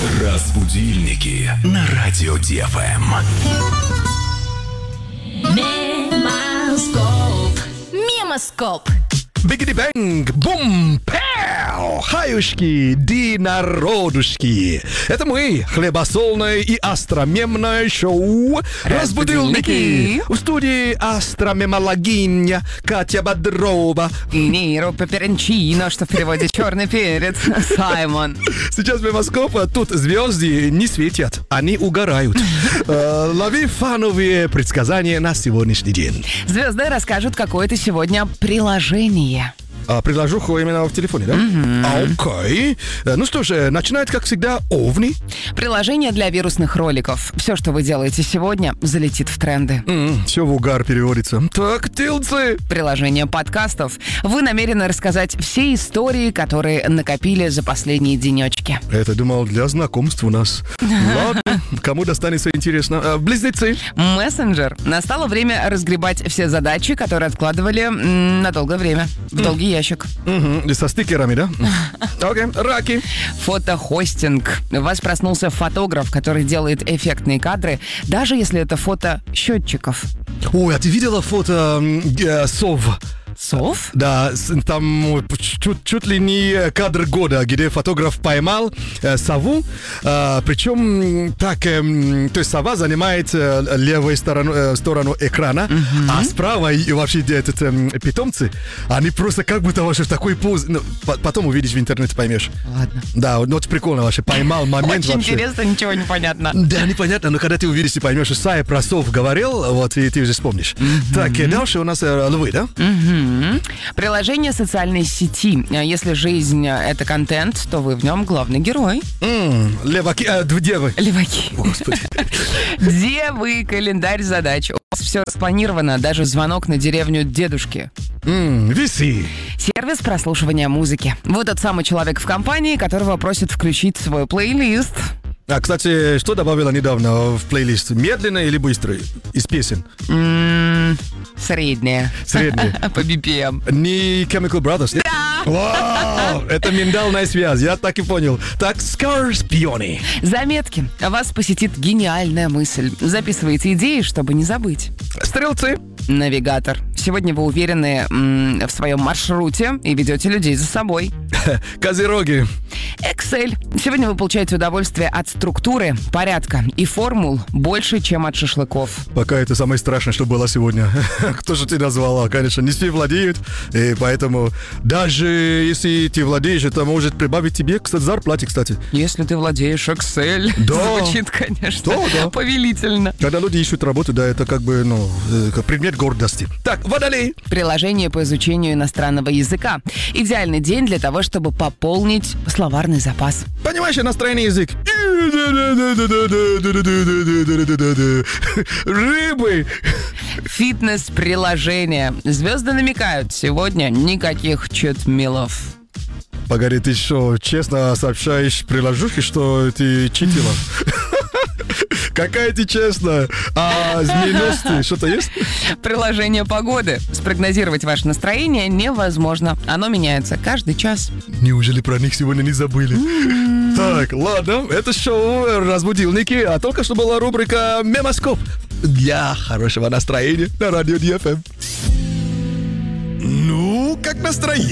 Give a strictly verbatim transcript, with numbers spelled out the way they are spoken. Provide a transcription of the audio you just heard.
Разбудильники на радио Ди Эф Эм. Мемоскоп. Мемоскоп. Бигиди-бэнг, бум, пэу, хаюшки, ди народушки. Это мы, хлебосольное и остромемное шоу «Разбудильники». В студии астромемологиня Катя Бодрова. И Ниро Пеперончино, что в переводе черный перец, Саймон. Сейчас мемоскоп, а тут звезды не светят, они угорают. Э, Лови фановые предсказания на сегодняшний день. Звезды расскажут, какое ты сегодня приложение. А, приложуху именно в телефоне, да? Mm-hmm. Окей. Ну что ж, начинает, как всегда, Овни. Приложение для вирусных роликов. Все, что вы делаете сегодня, залетит в тренды. Mm, все в угар переводится. Так, тилцы. Приложение подкастов. Вы намерены рассказать все истории, которые накопили за последние денечки. Это, думал, для знакомств у нас. Ладно, кому достанется интересно. А, близнецы. Мессенджер. Настало время разгребать все задачи, которые откладывали м, на долгое время. В долгий ящик. Угу. Со стикерами, да? Окей. Раки. Фотохостинг. У вас проснулся фотограф, который делает эффектные кадры, даже если это фото счетчиков. Ой, а ты видела фото э, сов? Сов? Да, там чуть, чуть ли не кадр года, где фотограф поймал э, сову, э, причем так, э, то есть сова занимает э, левую сторону, э, сторону экрана, uh-huh. а справа и вообще этот, э, питомцы, они просто как будто вообще в такой позе, ну, по- потом увидишь в интернете, поймешь. Ладно. Да, ну это прикольно вообще, поймал момент. Очень вообще. интересно, ничего не понятно. Да, непонятно, но когда ты увидишь и поймешь, что Сая про сов говорил, вот, и ты уже вспомнишь. Uh-huh. Так, и дальше у нас э, львы, да? Uh-huh. Приложение социальной сети. Если жизнь — это контент, то вы в нем главный герой. Mm, леваки, э, девы. Леваки. Господи. Девы, календарь задач. У вас все распланировано, даже звонок на деревню дедушки. Mm, виси. Сервис прослушивания музыки. Вы тот самый человек в компании, которого просят включить свой плейлист. А, кстати, что добавила недавно в плейлист? Медленно или быстро? Из песен? М-м, средняя. Средняя. По би пи эм. Не Chemical Brothers? Нет? Да. Вау, это миндальная связь, я так и понял. Так, Скорпионы. Заметки. Вас посетит гениальная мысль. Записывайте идеи, чтобы не забыть. Стрелцы. Навигатор. Сегодня вы уверены м, в своем маршруте и ведете людей за собой. Козероги. Excel. Сегодня вы получаете удовольствие от структуры, порядка и формул больше, чем от шашлыков. Пока это самое страшное, что было сегодня. Кто же ты назвала? Конечно, не все владеют, и поэтому даже если ты владеешь, это может прибавить тебе к зарплате, кстати. Если ты владеешь Excel, Да. звучит, конечно, Да, да. повелительно. Когда люди ищут работу, да, это как бы, ну, э, как предмет гордости. Так, водолей. Приложение по изучению иностранного языка. Идеальный день для того, чтобы пополнить словарный запас. Понимаешь, настроение язык. Рыбы. Фитнес-приложение. Звезды намекают, сегодня никаких читмилов. Погоди, ты что, честно сообщаешь приложухе, что ты читила? Какая ты честная? А змееносцы что-то есть? Приложение погоды. Спрогнозировать ваше настроение невозможно. Оно меняется каждый час. Неужели про них сегодня не забыли? Так, ладно, это шоу «Разбудильники», а только что была рубрика «Мемоскоп» для хорошего настроения на радио Ди Эф Эм. Ну, как настроение?